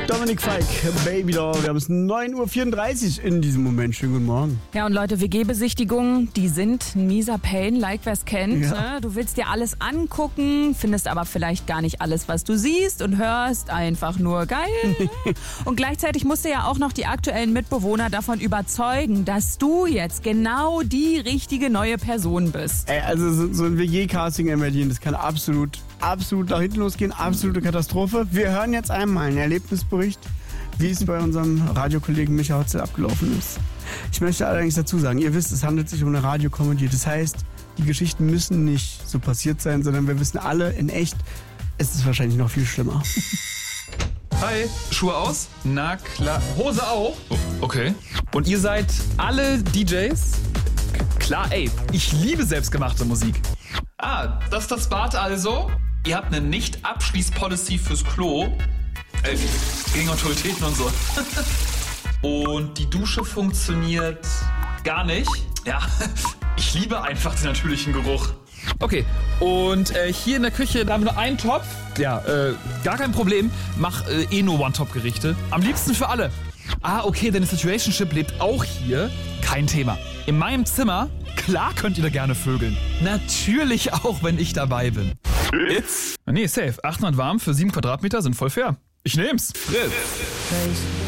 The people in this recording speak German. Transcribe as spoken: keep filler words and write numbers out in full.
Dominik Fike, Baby Doll. Wir haben es neun Uhr vierunddreißig in diesem Moment. Schönen guten Morgen. Ja, und Leute, W G-Besichtigungen, die sind ein mieser Pain, like wer es kennt. Ja. Ne? Du willst dir alles angucken, findest aber vielleicht gar nicht alles, was du siehst und hörst. Einfach nur geil. Und gleichzeitig musst du ja auch noch die aktuellen Mitbewohner davon überzeugen, dass du jetzt genau die richtige neue Person bist. Ey, also so, so ein W G-Casting in Berlin, das kann absolut, absolut nach hinten losgehen. Absolute Katastrophe. Wir hören jetzt einmal einen Erlebnisbericht, wie es bei unserem Radiokollegen Micha Hotzel abgelaufen ist. Ich möchte allerdings dazu sagen, ihr wisst, es handelt sich um eine Radiokomödie. Das heißt, die Geschichten müssen nicht so passiert sein, sondern wir wissen alle, in echt ist es wahrscheinlich noch viel schlimmer. Hi, Schuhe aus? Na klar. Hose auch? Oh, okay. Und ihr seid alle D Js? K- klar, ey, ich liebe selbstgemachte Musik. Ah, das ist das Bad also? Ihr habt eine Nicht-Abschließ-Policy fürs Klo. Äh, gegen Autoritäten und so. Und die Dusche funktioniert gar nicht. Ja, ich liebe einfach den natürlichen Geruch. Okay, und äh, hier in der Küche, da haben wir nur einen Topf. Ja, äh, gar kein Problem. Mach äh, eh nur One-Top-Gerichte. Am liebsten für alle. Ah, okay, deine Situationship lebt auch hier. Kein Thema. In meinem Zimmer, klar könnt ihr da gerne vögeln. Natürlich auch, wenn ich dabei bin. It's? Nee, safe. achthundert warm für sieben Quadratmeter sind voll fair. Ich nehm's. Fritz.